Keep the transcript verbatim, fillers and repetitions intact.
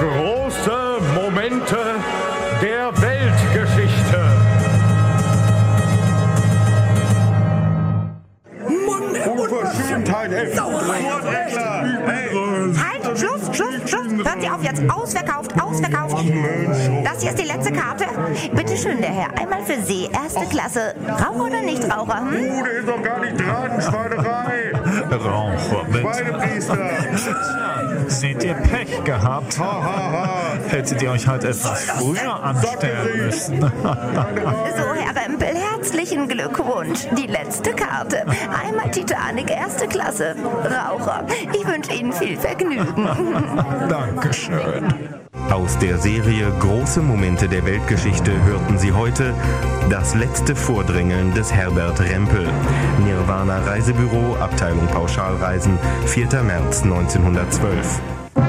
Große Momente der Weltgeschichte. Unverschämtheit, ey. Halt, Schluss, Schluss, Schluss. Hören Sie auf jetzt. Ausverkauft, ausverkauft. Das hier ist die letzte Karte. Bitte schön, der Herr. Einmal für Sie, erste Klasse. Raucher oder Nichtraucher? Hm? Oh, der ist doch gar nicht dran, Schweinerei. Raucher, bitte. Schweinepriester. Seht ihr Pech gehabt? Ha, ha, ha. Hättet ihr euch halt etwas früher anstellen müssen. So, Herr Rempel, herzlichen Glückwunsch. Die letzte Karte. Einmal Titanic, erste Klasse. Raucher. Ich wünsche Ihnen viel Vergnügen. Dankeschön. Aus der Serie Große Momente der Weltgeschichte hörten Sie heute das letzte Vordrängeln des Herbert Rempel. Nirvana Reisebüro, Abteilung Pauschalreisen, vierter März neunzehnhundertzwölf.